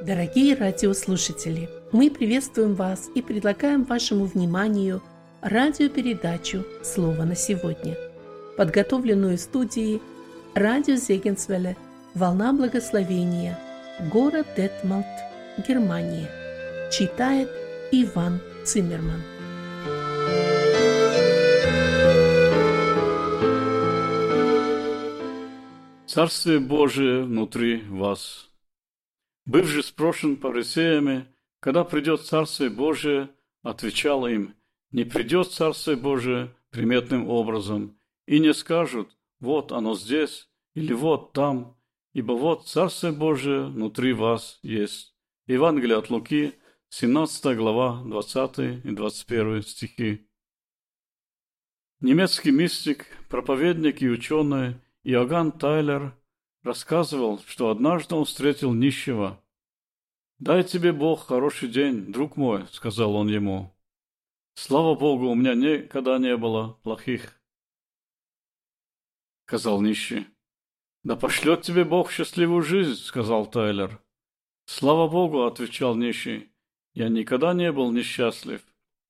Дорогие радиослушатели, мы приветствуем вас и предлагаем вашему вниманию радиопередачу «Слово на сегодня», подготовленную в студии радио Зегенсвелле «Волна благословения», город Детмолд, Германия. Читает Иван Циммерман. Царствие Божие внутри вас. Быв же спрошен фарисеями, когда придет Царствие Божие, отвечал им: не придет Царствие Божие приметным образом, и не скажут: вот оно здесь, или вот там, ибо вот Царствие Божие внутри вас есть. Евангелие от Луки, 17 глава, 20 и 21 стихи. Немецкий мистик, проповедник и ученый Иоганн Тайлер рассказывал, что однажды он встретил нищего. «Дай тебе Бог хороший день, друг мой», — сказал он ему. «Слава Богу, у меня никогда не было плохих», — сказал нищий. «Да пошлет тебе Бог счастливую жизнь», — сказал Тайлер. «Слава Богу», — отвечал нищий, — «я никогда не был несчастлив».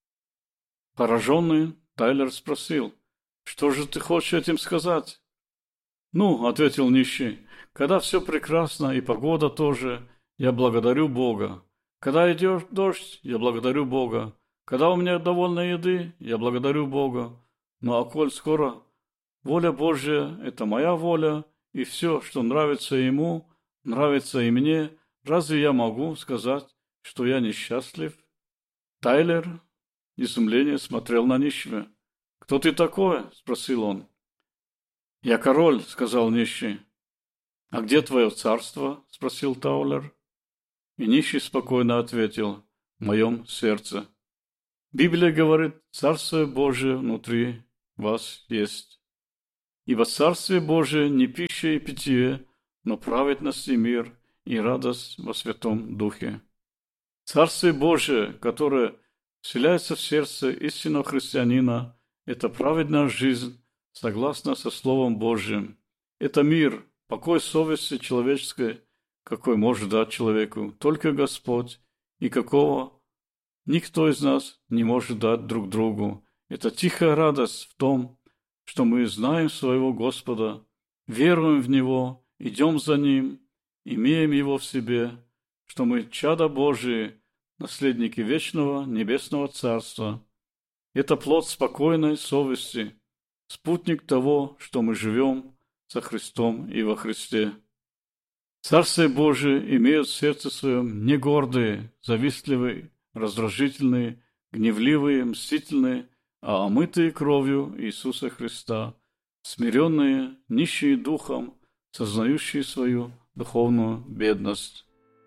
Пораженный, Тайлер спросил: «Что же ты хочешь этим сказать?» «Ну, — ответил нищий, — когда все прекрасно и погода тоже, я благодарю Бога. Когда идет дождь, я благодарю Бога. Когда у меня довольно еды, я благодарю Бога. Ну, а коль скоро воля Божья — это моя воля, и все, что нравится Ему, нравится и мне, разве я могу сказать, что я несчастлив?» Тайлер в изумлении смотрел на нищего. «Кто ты такой?» — спросил он. «Я король», — сказал нищий. «А где твое царство?» — спросил Тайлер. И нищий спокойно ответил: «В моем сердце». Библия говорит: «Царствие Божие внутри вас есть». Ибо Царствие Божие не пища и питье, но праведность и мир и радость во Святом Духе. Царствие Божие, которое вселяется в сердце истинного христианина, это праведная жизнь, согласно со Словом Божьим. Это мир, покой совести человеческой, какой может дать человеку только Господь, и какого никто из нас не может дать друг другу. Это тихая радость в том, что мы знаем своего Господа, веруем в Него, идем за Ним, имеем Его в себе, что мы чада Божии, наследники вечного небесного Царства. Это плод спокойной совести, спутник того, что мы живем со Христом и во Христе. Царствие Божие имеют в сердце своем не гордые, завистливые, раздражительные, гневливые, мстительные, а омытые кровью Иисуса Христа, смиренные, нищие духом, сознающие свою духовную бедность.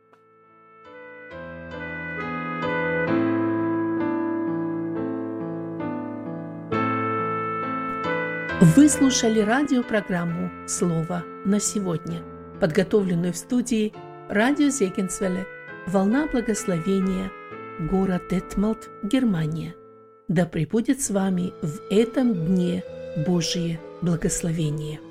Вы слушали радиопрограмму «Слово на сегодня», подготовленную в студии радио Зегенсвелле «Волна благословения», город Детмолд, Германия. Да пребудет с вами в этом дне Божие благословение.